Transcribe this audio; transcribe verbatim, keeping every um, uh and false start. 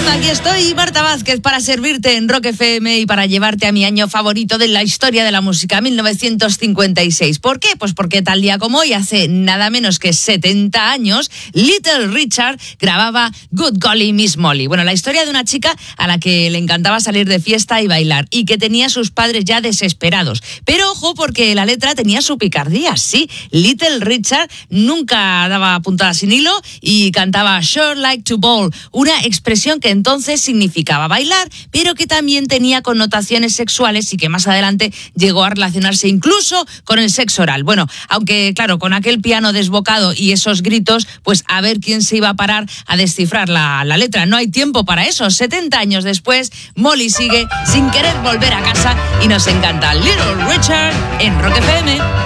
Aquí estoy, Marta Vázquez, para servirte en Rock F M y para llevarte a mi año favorito de la historia de la música, mil novecientos cincuenta y seis. ¿Por qué? Pues porque tal día como hoy, hace nada menos que setenta años, Little Richard grababa Good Golly Miss Molly. Bueno, la historia de una chica a la que le encantaba salir de fiesta y bailar y que tenía a sus padres ya desesperados. Pero ojo, porque la letra tenía su picardía, sí. Little Richard nunca daba puntada sin hilo y cantaba Sure Like to Ball, una expresión que entonces significaba bailar, pero que también tenía connotaciones sexuales y que más adelante llegó a relacionarse incluso con el sexo oral. Bueno, aunque claro, con aquel piano desbocado y esos gritos, pues a ver quién se iba a parar a descifrar la, la letra. No hay tiempo para eso. setenta años después, Molly sigue sin querer volver a casa y nos encanta Little Richard en Rock F M.